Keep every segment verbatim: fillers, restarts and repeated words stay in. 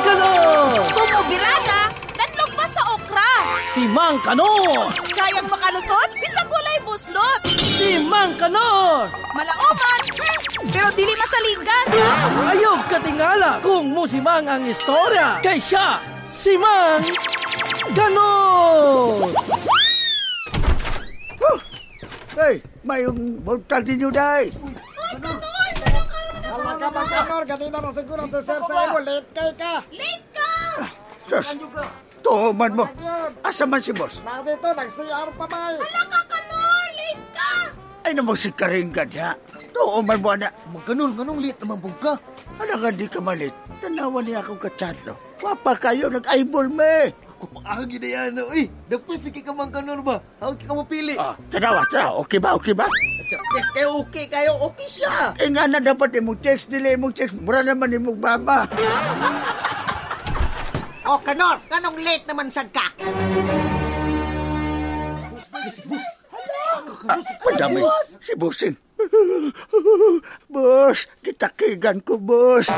Kanor! Bumubirada, nanlog pa sa okra. Si Mang Kanor! Kayang makalusot, bisag walay buslot. Si Mang Kanor! Malaoman, hmm, pero dili masaligan. Ayog katingala kung musimang ang istorya. Kay siya, si Mang Kanor! Hey, mayong bultal ninyo, day. Alaga Mang Kanor, ganina na siguro si Sir Sebo. Late kay ka. Late ka! Sus, tuhuman mo. Asa man si boss? Na dito, nag-C R pa ba? Hala ka, Kanor! Late ka! Ay namang si Karinggan, ha? Tuhuman mo, anak. Mang Kanor, ganong late naman po ka? Anak, hindi ka malit. Tanawan niya akong katsalo. Wapa kayo, nag-eyeball me. Ako pa ahagi na yan, uy. Dapat sige ka Mang Kanor ba? Hawag ka mapili. Ah, tanawa, tanawa. Okay ba, okay ba? Yes, kayo okay, kayo okay siya. Eh nga na dapat imong text, dili imong text. Mura naman imong mama. O, Kanor, kanong late naman sad ka? Ah, padami, si Bossing. Boss, kitakigan ko, boss.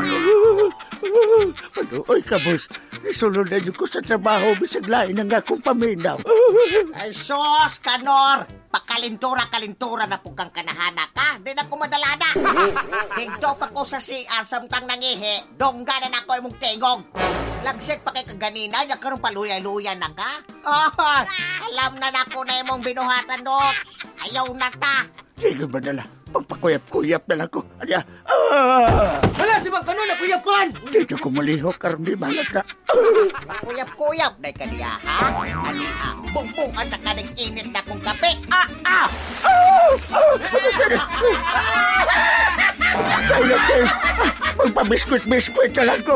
Panuoy ka, boss. Isulod na ko sa trabaho, bisag lain ang akong paminaw. Ay, sos, Kanor! Pakalintura-kalintura na po kang kanahana ka. Di na ko madalada. Dito pa ko sa C R samtang nangihi. Dongga na ako imong tigog. Lagsik pa kay kaganina, nagkaroon paluya-luya na ka. Oh, alam na na ko na imong binuhatan, Dok. Ayaw na ta. Sige ba nala? Pagpakuyap-kuyap na lang ko. Anya, ah! Wala si Mang Kanor na kuyapan. Dito ko malihok, karoon di malas na. Kuyap-kuyap na ka niya, ha? Ani, ah, bung-bung at nakanig init na kong kape. Ah, ah! Kaya, kaya, magpabiskwit-biskwit na lang ko.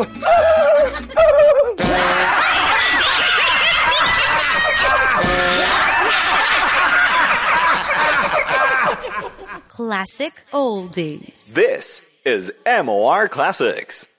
Classic Oldies. This is M O R Classics.